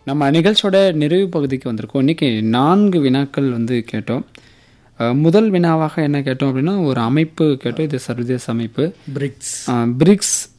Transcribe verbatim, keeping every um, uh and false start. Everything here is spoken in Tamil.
நம்ம நிகழ்ச்சியோட நிறைவு பகுதிக்கு வந்திருக்கோம். இன்றைக்கி நான்கு வினாக்கள் வந்து கேட்டோம். முதல் வினாவாக என்ன கேட்டோம் அப்படின்னா, ஒரு அமைப்பு கேட்டோம். இது சர்வதேச அமைப்பு பிரிக்ஸ். பிரிக்ஸ்